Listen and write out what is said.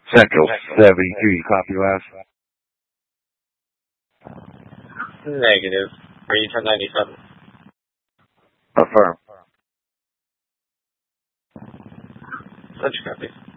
Central 73, copy last. Negative. Read 1097. Affirm. Such copy.